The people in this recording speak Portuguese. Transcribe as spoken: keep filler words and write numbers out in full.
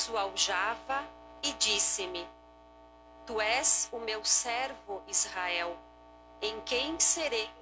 aljava e disse-me: Tu és o meu servo Israel, em quem serei